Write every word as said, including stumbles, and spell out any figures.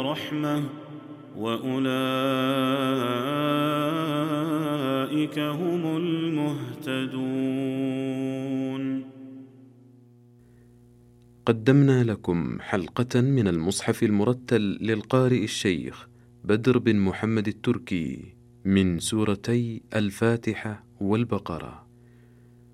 رحمة وأولئك هم المهتدون. قدمنا لكم حلقة من المصحف المرتل للقارئ الشيخ بدر بن محمد التركي من سورتي الفاتحة والبقرة.